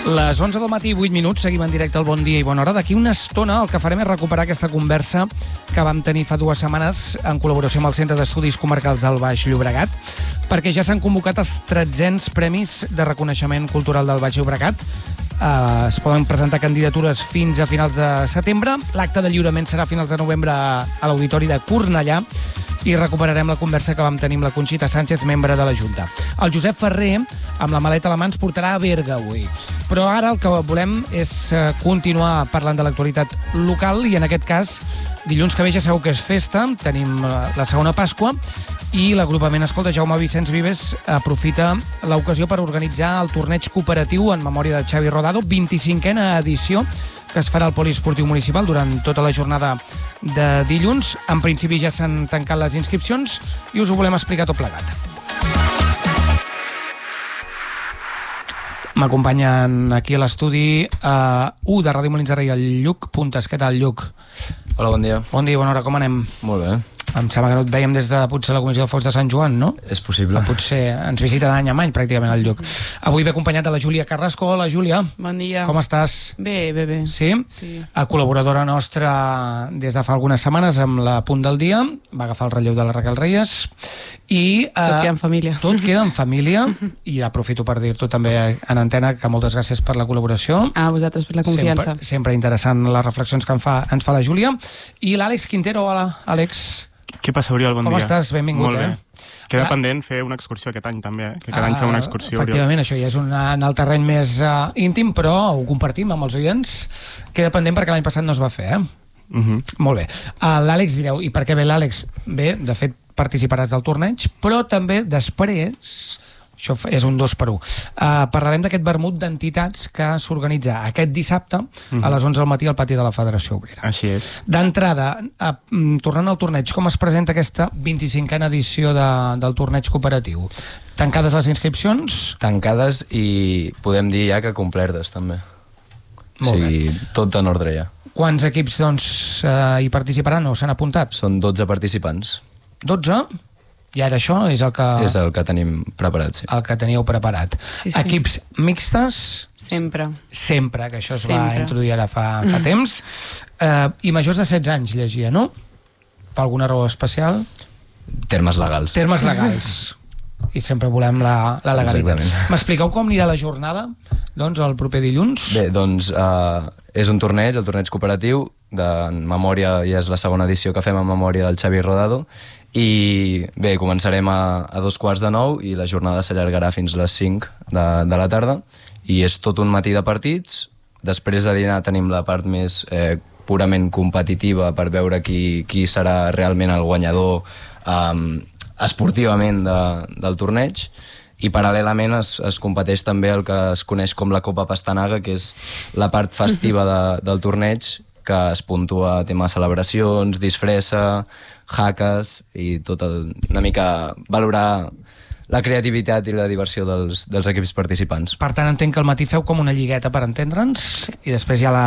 Les 11 del matí i 8 minuts, seguim en directe al Bon Dia i Bona Hora. D'aquí una estona el que farem és recuperar aquesta conversa que vam tenir fa 2 setmanes en col·laboració amb el Centre d'Estudis Comarcals del Baix Llobregat, perquè ja s'han convocat els 1300 Premis de Reconeixement Cultural del Baix Llobregat. Es poden presentar candidatures fins a finals de setembre. L'acte de lliurament serà a finals de novembre a l'Auditori de Cornellà i recuperarem la conversa que vam tenir amb la Conxita Sánchez, membre de la Junta. El Josep Ferrer, amb la maleta a la mà, ens portarà a Berga avui. Però ara el que volem és continuar parlant de l'actualitat local i en aquest cas, dilluns que ve ja sabeu que és festa, tenim la segona Pasqua i l'agrupament Escolta Jaume Vicenç Vives aprofita l'ocasió per organitzar el torneig cooperatiu en memòria de Xavi Rodado, 25a edició, que es farà al Poliesportiu Municipal durant tota la jornada de dilluns. En principi ja s'han tancat les inscripcions i us ho volem explicar tot plegat. M'acompanyen aquí a l'estudi de Ràdio Molins de Rei, el Lluc Puntes. Què tal, Lluc? Hola, bon dia. Bon dia, bona hora, com anem? Molt bé. Em sembla que no et veiem des de potser la Comissió de Focs de Sant Joan, no? És possible. Potser ens visita d'any en any, pràcticament, el Lluc. Avui ve acompanyat de la Júlia Carrasco. Hola, Júlia. Bon dia. Com estàs? Bé, bé, bé. Sí? Sí. Col·laboradora nostra des de fa algunes setmanes amb la Punt del Dia. Va agafar el relleu de la Raquel Reyes. I, Tot queda en família. Tot queda en família. I aprofito per dir-t'ho també en antena que moltes gràcies per la col·laboració. A vosaltres per la confiança. Sempre interessant les reflexions que ens fa la Júlia. I l'Àlex Quintero. Hola, Àlex. Què passa, Oriol? Bon dia. Com estàs? Benvingut, Molt bé. Queda pendent fer una excursió aquest any, també, que cada any fem una excursió, efectivament, Oriol. Això ja és en el terreny més íntim, però ho compartim amb els oients. Queda pendent perquè l'any passat no es va fer, Molt bé. L'Àlex, direu, i per què ve l'Àlex? Bé, de fet, participaràs del torneig, però també després... Això és un 2x1. Parlarem d'aquest vermut d'entitats que s'organitza aquest dissabte a les 11 del matí al pati de la Federació Obrera. Així és. D'entrada, tornant al torneig, com es presenta aquesta 25a edició del torneig cooperatiu? Tancades les inscripcions? Tancades i podem dir ja que complertes, també. Molt bé. Tot en ordre ja. Quants equips, doncs, hi participaran o s'han apuntat? Són 12 participants. 12? I ara això és el que... És el que tenim preparat, sí. El que teníeu preparat. Sí. Equips mixtes? Sempre. Sempre, que això es va introduir ara fa temps. I majors de 16 anys, llegia, no? Per alguna raó especial? Termes legals. Termes legals. I sempre volem la legalitat. Exactament. M'expliqueu com anirà la jornada, doncs, el proper dilluns? Bé, doncs és un torneig, el torneig cooperatiu, en memòria, ja és la segona edició que fem en memòria del Xavi Rodado, i bé, començarem a 8:45 i la jornada s'allargarà fins les 5 de la tarda i és tot un matí de partits. Després de dinar tenim la part més purament competitiva per veure qui serà realment el guanyador esportivament del torneig, i paral·lelament es competeix també el que es coneix com la Copa Pastanaga, que és la part festiva del torneig, que es puntua tema celebracions, disfressa, hackes i una mica valorar la creativitat i la diversió dels equips participants. Per tant, entenc que al matí feu com una lligueta, per entendre'ns, i després ja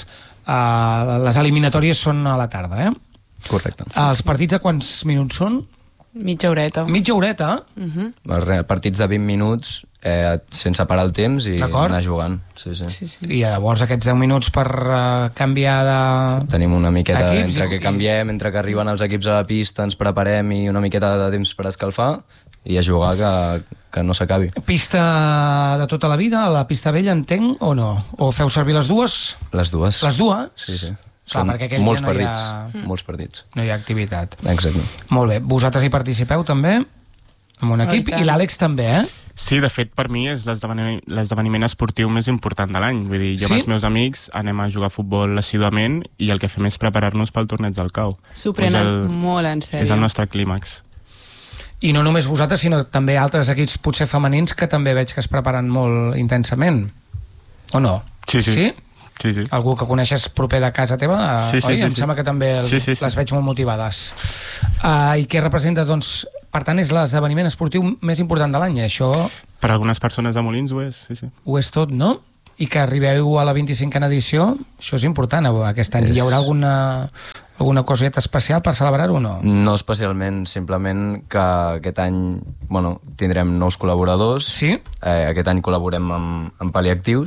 les eliminatòries són a la tarda, Correcte. Els partits a quants minuts són? Mitja horeta. Mitja horeta? Partits de 20 minuts sense parar el temps i anar jugant. Sí. I llavors aquests 10 minuts per canviar de... Tenim una miqueta equips, entre que canviem, entre que arriben els equips a la pista, ens preparem i una miqueta de temps per escalfar i a jugar que no s'acabi. Pista de tota la vida, la pista vella, entenc, o no? O feu servir les dues? Les dues. Les dues? Sí. Clar, perquè aquell molts dia molts partits. No hi ha activitat. Exacte. Molt bé. Vosaltres hi participeu també? Amb un equip? I l'Àlex també, Sí, de fet, per mi és l'esdeveniment esportiu més important de l'any. Vull dir, jo amb els meus amics anem a jugar a futbol assiduament i el que fem és preparar-nos pel torneig del CAU. S'ho prenen molt en sèrio. És el nostre clímax. I no només vosaltres, sinó també altres equips potser femenins que també veig que es preparen molt intensament. O no? Sí. Sí. Algú que coneixes proper de casa teva? Sí. Em sembla que també les veig molt motivades. I què representa, doncs, per tant, és l'esdeveniment esportiu més important de l'any, això? Per algunes persones de Molins ho és, sí. Ho és tot, no? I que arribeu a la 25a edició, això és important aquest any. Hi haurà alguna coseta especial per celebrar-ho o no? No especialment, simplement que aquest any tindrem nous col·laboradors. Sí? Aquest any col·laborem amb Paliactius,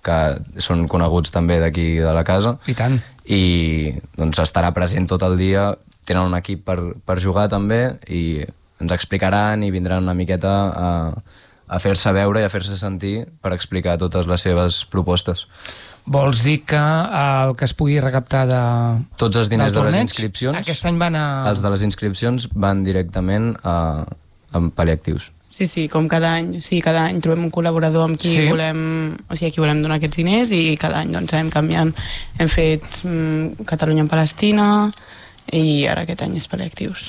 que són coneguts també d'aquí de la casa. I tant. I doncs estarà present tot el dia. Tenen un equip per jugar també i ens explicaran i vindran una miqueta a fer-se veure i a fer-se sentir per explicar totes les seves propostes. Vols dir que el que es pugui recaptar tots els diners de les inscripcions, aquest any van a... Els de les inscripcions van directament a pal·liatius. Sí, com cada any. Sí, cada any trobem un col·laborador amb qui volem, o sigui, a qui volem donar aquests diners i cada any doncs anem canviant. Hem fet Catalunya en Palestina i ara aquest any és pal·liatius.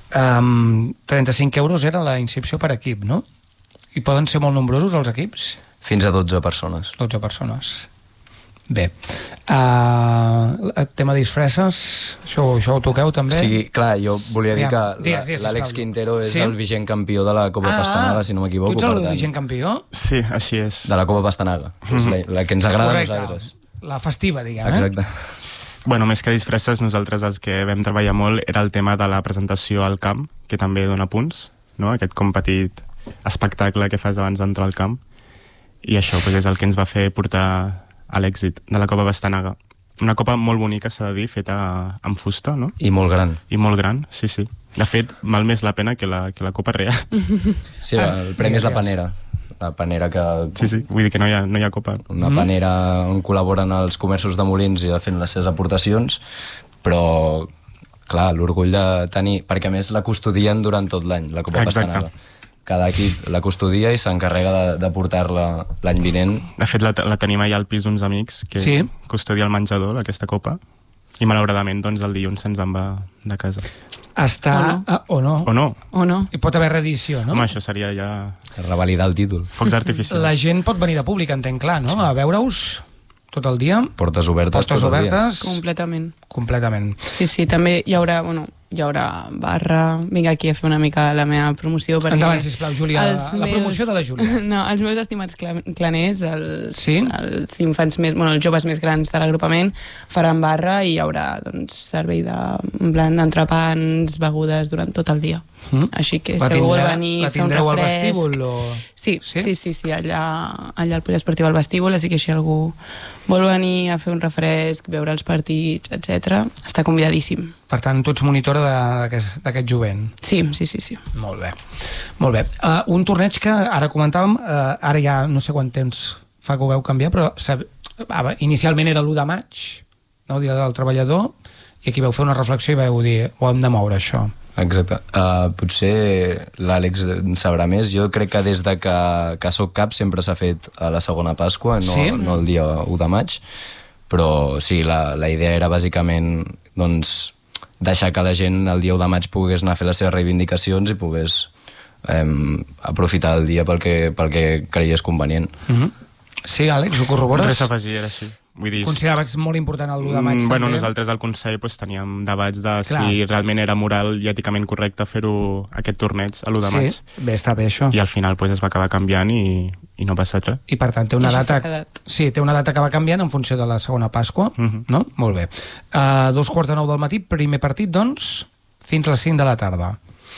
35 euros era la inscripció per equip, no? I poden ser molt nombrosos els equips? Fins a 12 persones. 12 persones. Bé. El tema disfresses, això ho toqueu també? Sí, clar, jo volia dir que l'Àlex Quintero és el vigent campió de la Copa Pastanaga, si no m'equivoco. Tu ets el vigent campió? Sí, així és. De la Copa Pastanaga, és la que ens agrada a nosaltres. La festiva, diguem, Exacte. Bueno, més que disfresses, nosaltres els que vam treballar molt era el tema de la presentació al camp, que també dona punts, no? Aquest com petit espectacle que fas abans d'entrar al camp. I això és el que ens va fer portar a l'èxit de la Copa Pastanaga. Una copa molt bonica, s'ha de dir, feta amb fusta, no? I molt gran. I molt gran, sí. De fet, val més la pena que la copa real. Sí, el premi és la panera. La panera que... Sí, vull dir que no hi ha copa. Una panera on col·laboren els comerços de Molins i fent les seves aportacions, però, clar, l'orgull de tenir... Perquè, a més, la custodien durant tot l'any, la Copa Pastanaga. Cada equip la custodia i s'encarrega de portar-la l'any vinent. De fet, la tenim allà al pis d'uns amics que custodia el menjador, aquesta copa, i malauradament doncs, el dilluns se'ns en va de casa. O no. I pot haver reedició, no? Home, això seria ja... Revalidar el títol. Focs artificials. La gent pot venir de públic, entenc clar, no? A veure-us tot el dia. Portes obertes tot el dia. Completament. Sí, també hi haurà barra, vinc aquí a fer una mica la meva promoció. Endavant, sisplau, Júlia, la promoció de la Júlia. No, els meus estimats claners, els infants més, els joves més grans de l'agrupament faran barra i hi haurà doncs, servei d'entrepans, begudes durant tot el dia. Així que si algú vol venir a fer un refresc... La tindreu al vestíbul? Sí, allà al poliesportiu al vestíbul, així que si algú vol venir a fer un refresc, veure els partits, etc., està convidadíssim. Per tant, tu ets monitora d'aquest jovent. Sí. Molt bé. Un torneig que ara comentàvem, ara ja no sé quant temps fa que ho veu canviar, però inicialment era l'1 de maig, el Dia del Treballador, i aquí vau fer una reflexió i vau dir, ho hem de moure, això. Exacte. Potser l'Àlex en sabrà més. Jo crec que des de que soc cap sempre s'ha fet a la segona Pasqua, no el dia 1 de maig, però sí, la idea era bàsicament doncs, deixar que la gent el dia 1 de maig pogués anar a fer les seves reivindicacions i pogués aprofitar el dia pel que creies convenient. Sí, Àlex, ho corrobores? Res a afegir, era així. Consideraves molt important el 1 de maig també? Nosaltres al Consell teníem debats de si realment era moral i èticament correcte fer-ho aquest torneig a l'1 de maig. Bé, està bé això. I al final es va acabar canviant i no ha passat res. I per tant té una data que va canviant en funció de la segona Pasqua, no? Molt bé. 2:45 del matí, primer partit, doncs, fins a les 5 de la tarda.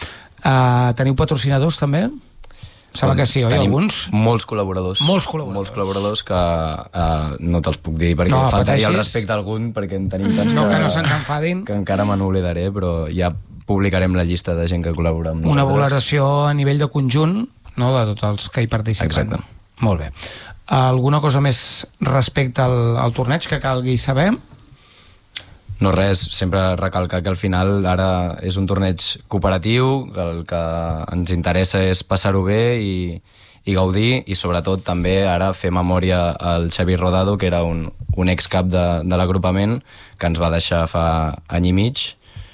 Teniu patrocinadors també? Sembla que sí, oi? Tenim alguns? Molts col·laboradors que no te'ls puc dir perquè faltaria el respecte a algun perquè en tenim tants que no se'ns enfadin, que encara me n'oblidaré, però ja publicarem la llista de gent que col·labora amb nosaltres. Una valoració a nivell de conjunt, no?, de tots els que hi participen. Exacte. Molt bé. Alguna cosa més respecte al torneig que calgui saber? No, res, sempre recalcar que al final ara és un torneig cooperatiu, el que ens interessa és passar-ho bé i gaudir, i sobretot també ara fer memòria al Xavi Rodado, que era un excap de l'agrupament, que ens va deixar fa any i mig,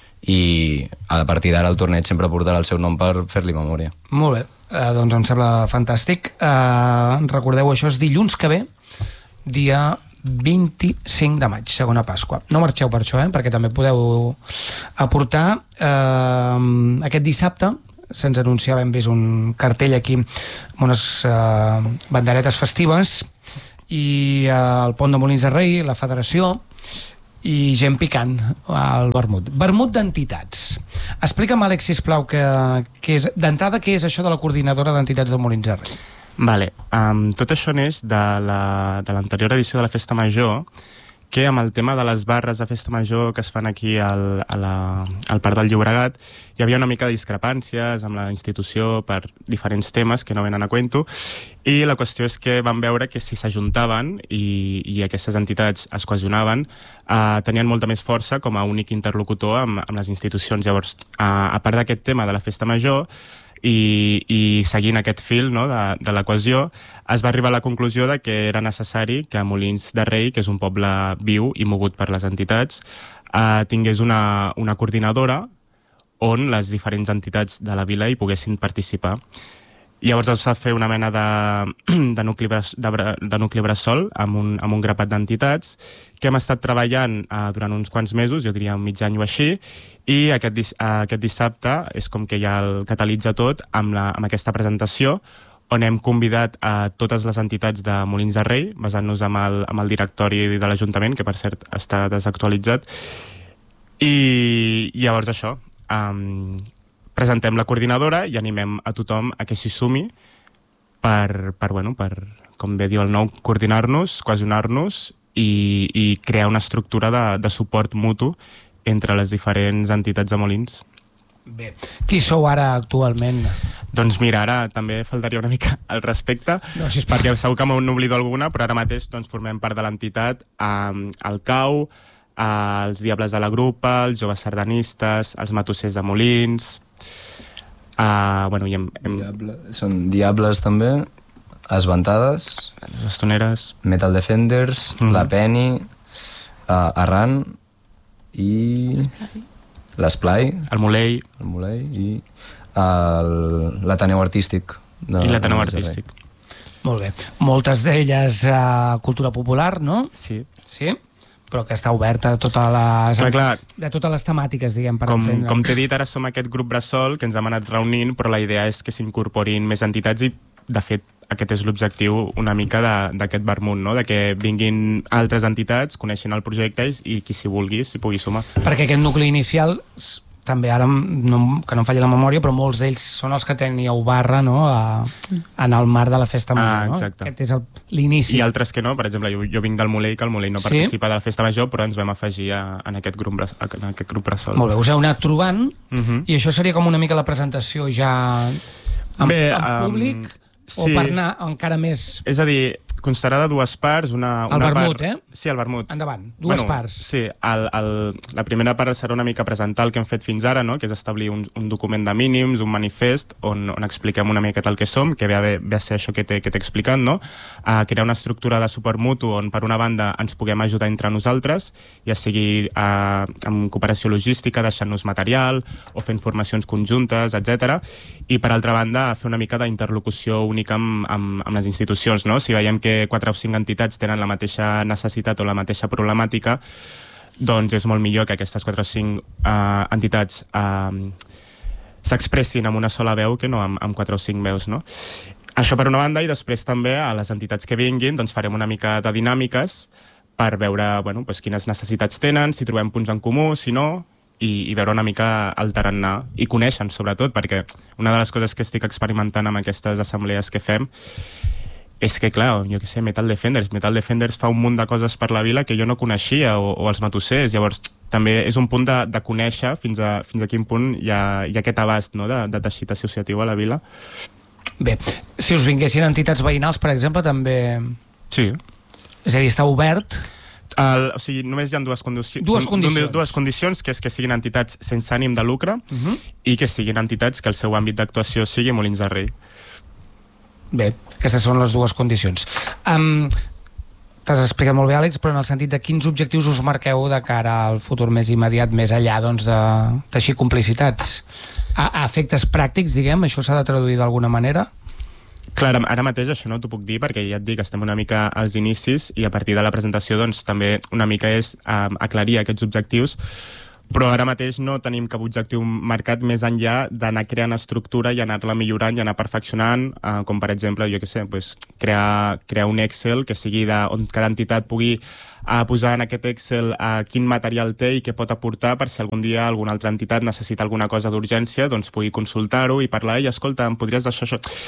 i a partir d'ara el torneig sempre portarà el seu nom per fer-li memòria. Molt bé, doncs em sembla fantàstic. Recordeu, això és dilluns que ve, dia 25 de maig, segona Pasqua. No marxeu per això, perquè també podeu aportar. Aquest dissabte se'ns anunciava, hem vist un cartell aquí amb unes banderetes festives i el Pont de Molins de Rei, la Federació i gent picant al vermut. Vermut d'entitats. Explica'm, Àlex, sisplau, d'entrada què és això de la coordinadora d'entitats de Molins de Rei? Vale. Tot això neix de l'anterior edició de la Festa Major, que amb el tema de les barres de Festa Major que es fan aquí al Parc del Llobregat hi havia una mica de discrepàncies amb la institució per diferents temes que no venen a cuento, i la qüestió és que vam veure que si s'ajuntaven i aquestes entitats es cohesionaven, tenien molta més força com a únic interlocutor amb les institucions. Llavors, a part d'aquest tema de la Festa Major, i seguint aquest fil, no, de la cohesió, es va arribar a la conclusió de que era necessari que Molins de Rei, que és un poble viu i mogut per les entitats, tingués una coordinadora on les diferents entitats de la vila hi poguessin participar. Llavors es va fer una mena de nucli bressol amb un grapat d'entitats que hem estat treballant durant uns quants mesos, jo diria un mig any o així, i aquest dissabte és com que ja el catalitza tot amb aquesta presentació, on hem convidat a totes les entitats de Molins de Rei, basant-nos amb el directori de l'Ajuntament, que per cert està desactualitzat, i llavors això, presentem la coordinadora i animem a tothom a que s'hi sumi per, com bé diu el nou, coordinar-nos, cohesionar-nos i crear una estructura de suport mutu entre les diferents entitats de Molins. Bé, qui sou ara actualment? Doncs mira, ara també faltaria una mica al respecte, no, perquè segur que n'oblido alguna, però ara mateix formem part de l'entitat el CAU, els Diables de la Grupa, els Joves Sardanistes, els Matossers de Molins... Són Diables també, Esventades, les Estoneres, Metal Defenders, la Penny, Arran i l'Esplai, el Molei i l'Ateneu Artístic. I l'Ateneu Artístic. Molt bé. Moltes d'elles cultura popular, no? Sí. Sí? Però que està oberta de totes les temàtiques, diguem, per entendre. Com t'he dit, ara som aquest grup bressol que ens hem anat reunint, però la idea és que s'incorporin més entitats i, de fet, aquest és l'objectiu una mica d'aquest vermut, no? De que vinguin altres entitats, coneixin el projecte i qui s'hi vulgui s'hi pugui sumar. Perquè aquest nucli inicial, també ara, que no em falli la memòria, però molts d'ells són els que teníeu barra, no?, en el marc de la Festa Major, no? Exacte. Aquest és l'inici. I altres que no, per exemple, jo vinc del Molei, que el Molei no participa de la Festa Major, però ens vam afegir en aquest grup bressol. Molt bé, us heu anat trobant, i això seria com una mica la presentació ja en públic, o per anar encara més... És a dir, constarà de dues parts. El vermut, part... Sí, el vermut. Endavant, dues parts. Sí, la primera part serà una mica presentar el que hem fet fins ara, no? Que és establir un document de mínims, un manifest, on expliquem una miqueta el que som, que ve a ser això que t'he explicat, no? Crear una estructura de suport mutu on, per una banda, ens puguem ajudar entre nosaltres, ja sigui amb cooperació logística, deixant-nos material, o fent formacions conjuntes, etc. I, per altra banda, fer una mica d'interlocució única amb les institucions, no? Si veiem que 4 o 5 entitats tenen la mateixa necessitat o la mateixa problemàtica, doncs és molt millor que aquestes 4 o 5 entitats s'expressin amb una sola veu que no amb 4 o 5 veus, no? Això per una banda, i després també a les entitats que vinguin doncs farem una mica de dinàmiques per veure quines necessitats tenen, si trobem punts en comú, si no, i veure una mica el tarannà i conèixer, sobretot, perquè una de les coses que estic experimentant amb aquestes assemblees que fem és que, clar, jo què sé, Metal Defenders fa un munt de coses per la vila que jo no coneixia, o els Matossers. Llavors, també és un punt de conèixer fins a quin punt hi ha aquest abast, no?, de teixit associatiu a la vila. Bé, si us vinguessin entitats veïnals, per exemple, també... Sí. És a dir, està obert... O sigui, només hi ha dues condicions, que és que siguin entitats sense ànim de lucre i que siguin entitats que el seu àmbit d'actuació sigui Molins de Rei. Bé, aquestes són les dues condicions. T'has explicat molt bé, Àlex, però en el sentit de quins objectius us marqueu de cara al futur més immediat, més enllà doncs, de teixir complicitats? A efectes pràctics, diguem, això s'ha de traduir d'alguna manera? Clar, ara mateix això no t'ho puc dir perquè ja et dic, estem una mica als inicis i a partir de la presentació doncs també una mica és aclarir aquests objectius, però ara mateix no tenim cap objectiu marcat més enllà d'anar creant estructura i anar-la millorant i anar perfeccionant, com per exemple, jo què sé, crear un Excel que sigui on cada entitat pugui posar en aquest Excel quin material té i què pot aportar per si algun dia alguna altra entitat necessita alguna cosa d'urgència, doncs pugui consultar-ho i parlar, i escolta, em podries deixar això...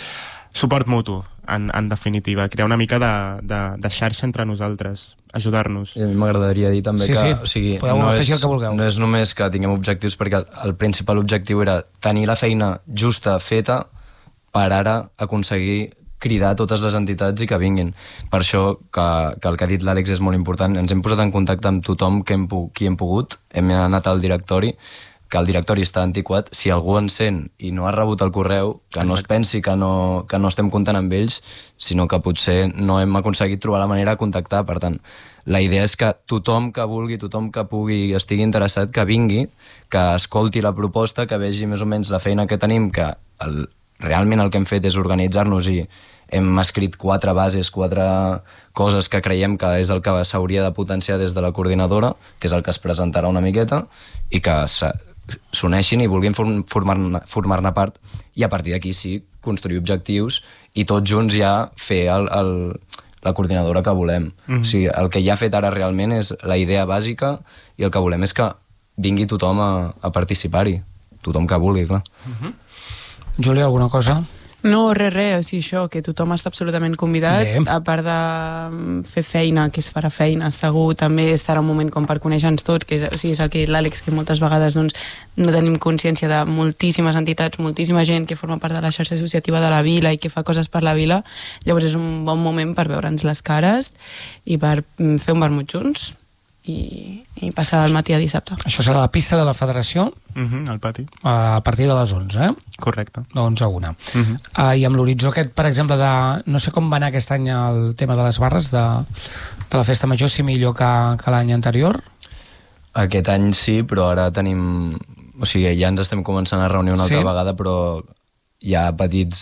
suport mutu, en definitiva, crear una mica de xarxa entre nosaltres, ajudar-nos. I a mi m'agradaria dir també o sigui, podeu afegir el que vulgueu. No és només que tinguem objectius, perquè el principal objectiu era tenir la feina justa, feta, per ara aconseguir cridar totes les entitats i que vinguin. Per això que el que ha dit l'Àlex és molt important. Ens hem posat en contacte amb tothom qui hem pogut. Hem anat al directori, que el directori està antiquat. Si algú ens sent i no ha rebut el correu, que no es pensi que no estem comptant amb ells, sinó que potser no hem aconseguit trobar la manera de contactar. Per tant, la idea és que tothom que vulgui, tothom que pugui, estigui interessat, que vingui, que escolti la proposta, que vegi més o menys la feina que tenim, que realment el que hem fet és organitzar-nos i hem escrit 4 bases, 4 coses que creiem que és el que s'hauria de potenciar des de la coordinadora, que és el que es presentarà una miqueta, i que s'uneixin i vulguin formar-ne part, i a partir d'aquí sí, construir objectius i tots junts ja fer la coordinadora que volem. O sigui, el que ja ha fet ara realment és la idea bàsica i el que volem és que vingui tothom a participar-hi, tothom que vulgui, clar. Júlia, alguna cosa? No, res, o sigui, això, que tothom està absolutament convidat. Bé. A part de fer feina, que es farà feina, segur, també serà un moment com per conèixer-nos tots, que és el que l'Àlex, que moltes vegades doncs, no tenim consciència de moltíssimes entitats, moltíssima gent que forma part de la xarxa associativa de la vila i que fa coses per la vila. Llavors és un bon moment per veure'ns les cares i per fer un vermut junts i passar el matí a dissabte. Això serà a la pista de la Federació? Al pati. A partir de les 11, eh? Correcte. De 11 a 1. I amb l'horitzó aquest, per exemple, no sé com va anar aquest any el tema de les barres de la festa major, si millor que l'any anterior? Aquest any sí, però ara tenim... O sigui, ja ens estem començant a reunir una altra vegada, però hi ha petits...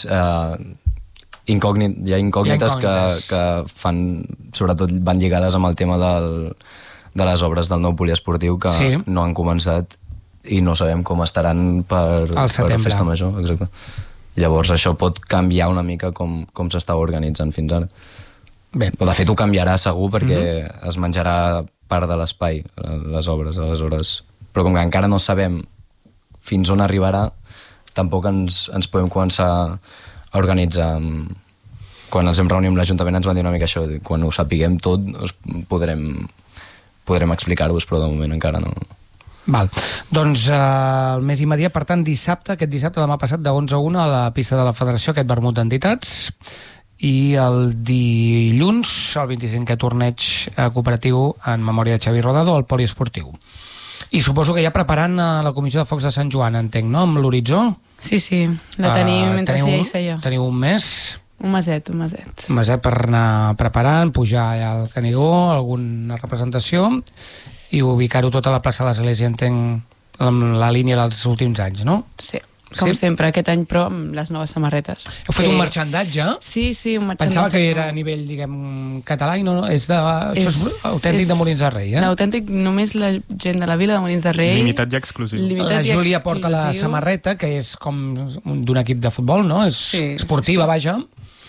incògnites que fan... Sobretot van lligades amb el tema de les obres del nou poliesportiu que no han començat i no sabem com estaran per la festa major. Exacte. Llavors això pot canviar una mica com s'està organitzant fins ara. Bé. De fet ho canviarà segur perquè es menjarà part de l'espai, les obres, aleshores. Però com que encara no sabem fins on arribarà, tampoc ens podem començar a organitzar. Quan ens hem reunit amb l'Ajuntament ens van dir una mica això, quan ho sapiguem tot podrem explicar-vos, però de moment encara no. Val. Doncs el més immediat, per tant, aquest dissabte, demà passat, de 11 a 1 a la pista de la Federació, aquest vermut d'entitats, i el dilluns, el 25è torneig cooperatiu en memòria de Xavi Rodado al poliesportiu. I suposo que ja preparant la Comissió de Focs de Sant Joan, entenc, no?, amb l'horitzó? Sí, la tenim mentre feia i seia. Teniu un mes? Un meset. Un meset per anar preparant, pujar allà al Canigó, alguna representació, i ubicar-ho tot a la plaça de l'Església, entenc, amb la línia dels últims anys, no? Sí, com sempre, aquest any, però amb les noves samarretes. Heu fet un marxandatge? Sí, un marxandatge. Pensava que era a nivell, diguem, català, i no, això és autèntic de Molins de Rei, eh? Autèntic, només la gent de la vila de Molins de Rei. Limitat i exclusiu. La Júlia porta la samarreta, que és com d'un equip de futbol, no? És esportiva, vaja.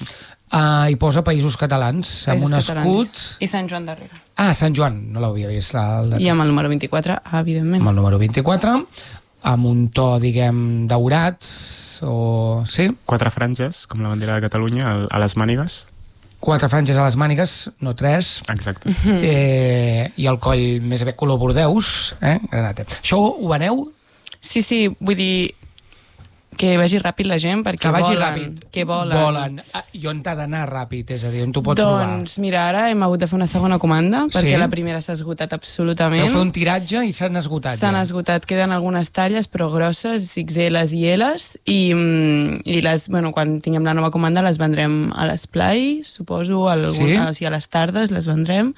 I posa Països Catalans amb un escut i Sant Joan darrere. Sant Joan, no l'havia vist. I amb el número 24, evidentment. Amb el número 24, amb un to, diguem, daurat o... Sí? 4 franges, com la bandera de Catalunya, a les mànigues. 4 franges a les mànigues, no 3. Exacte. I el coll més bé color bordeus, granate. Això ho veneu? Sí, vull dir... Que vagi ràpid la gent, perquè volen. I on t'ha d'anar ràpid? És a dir, on t'ho pots trobar? Doncs mira, ara hem hagut de fer una segona comanda, perquè la primera s'ha esgotat absolutament. Heu fet un tiratge i s'han esgotat. S'han esgotat, queden algunes talles, però grosses, XLs i Ls, i les, quan tinguem la nova comanda les vendrem a l'Esplai, suposo, o sigui, a les tardes les vendrem,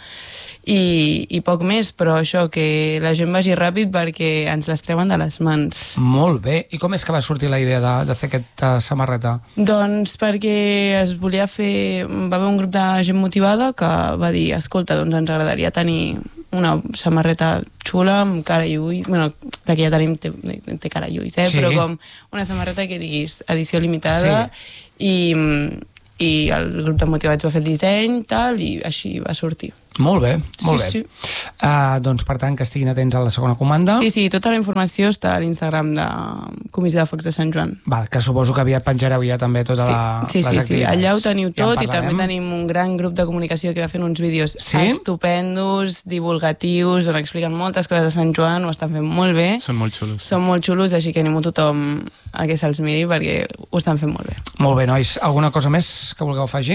i poc més, però això, que la gent vagi ràpid perquè ens les treuen de les mans. Molt bé. I com és que va sortir la idea de fer aquesta samarreta? Doncs perquè es volia fer... Va haver un grup de gent motivada que va dir, escolta, doncs ens agradaria tenir una samarreta xula amb cara i ulls, la que ja tenim té cara i ulls, però com una samarreta que diguis edició limitada i i el grup de motivats va fer el disseny, tal, i així va sortir. Molt bé, molt bé. Sí. Doncs, per tant, que estiguin atents a la segona comanda. Sí, tota la informació està a l'Instagram de Comissió de Focs de Sant Joan. Val, que suposo que aviat penjareu ja també tota les activitats. Sí, allà ho teniu tot, i també tenim un gran grup de comunicació que va fent uns vídeos estupendos, divulgatius, on expliquen moltes coses de Sant Joan, ho estan fent molt bé. Són molt xulos. Són molt xulos, així que animo tothom a que se'ls miri perquè ho estan fent molt bé. Molt bé, nois. Alguna cosa més que vulgueu afegir?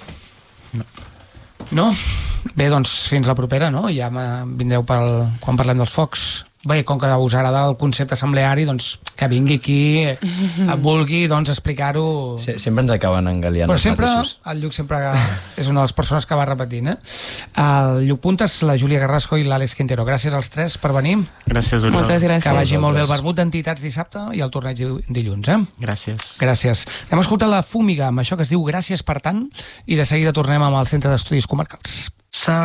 No? Bé, doncs fins la propera, no? Ja vindreu quan parlem dels focs. Bé, com que us agrada el concepte assembleari, doncs que vingui aquí, vulgui explicar-ho... Sempre ens acaben engaliant però els sempre, mateixos. el Lluc sempre és una de les persones que va repetint, El Lluc Puntes, la Júlia Carrasco i l'Àlex Quintero. Gràcies als tres per venir. Gràcies, Oriol. Moltes gràcies. Que vagi molt bé el vermut d'entitats dissabte i el torneig dilluns, Gràcies. Gràcies. Anem a escoltar la Fúmiga, amb això que es diu Gràcies per tant, i de seguida tornem amb el Centre d'Estudis Comarcals.